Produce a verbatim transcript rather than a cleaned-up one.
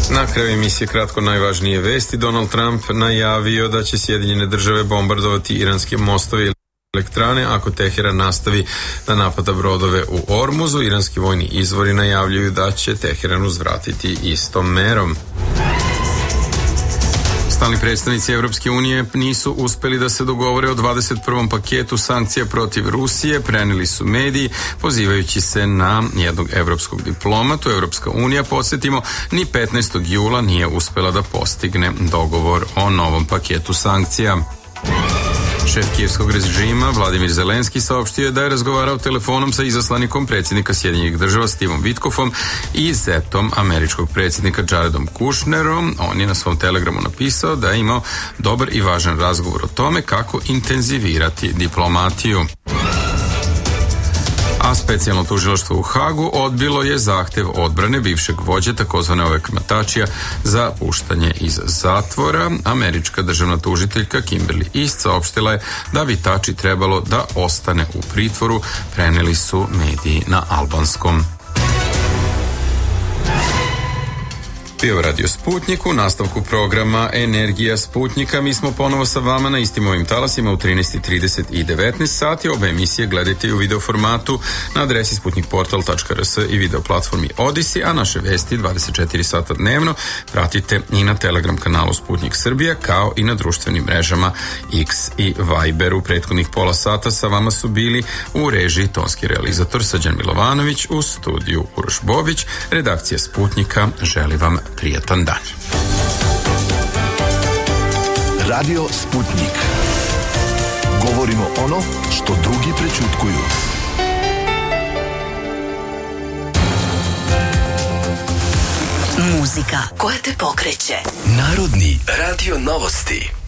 Na kraju emisije kratko najvažnije vesti. Donald Trump najavio da će Sjedinjene države bombardovati iranske mostove i elektrane ako Teheran nastavi da napada brodove u Ormuzu. Iranski vojni izvori najavljuju da će Teheran uzvratiti istom merom. Stalni predstavnici Evropske unije nisu uspeli da se dogovore o dvadeset prvom paketu sankcija protiv Rusije, preneli su mediji, pozivajući se na jednog evropskog diplomatu. Evropska unija, podsjetimo, ni petnaestog jula nije uspela da postigne dogovor o novom paketu sankcija. Šef kijevskog režima Vladimir Zelenski saopštio je da je razgovarao telefonom sa izaslanikom predsjednika Sjedinjenih država Stevom Witkofom i zetom američkog predsjednika Jaredom Kushnerom. On je na svom telegramu napisao da je imao dobar i važan razgovor o tome kako intenzivirati diplomatiju. A specijalno tužilaštvo u Hagu odbilo je zahtev odbrane bivšeg vođe takozvane Ovek Matačija za puštanje iz zatvora. Američka državna tužiteljka Kimberly East saopštila je da bi Tači trebalo da ostane u pritvoru, preneli su mediji na albanskom. Bio Radio Sputnik, u nastavku programa Energija Sputnika. Mi smo ponovo sa vama na istim ovim talasima u trinaest trideset i devetnaest sati. Obe emisije gledajte u video formatu na adresi sputnikportal tačka r s i video platformi Odisi, a naše vesti dvadeset četiri sata dnevno pratite i na Telegram kanalu Sputnik Srbija, kao i na društvenim mrežama X i Viber. U prethodnih pola sata sa vama su bili u režiji tonski realizator Srđan Milovanović, u studiju Uroš Bobić, redakcija Sputnika želi vam prijatan dan. Radio Sputnik. Govorimo ono što drugi prećutkuju. Muzika koja te pokreće. Narodni radio novosti.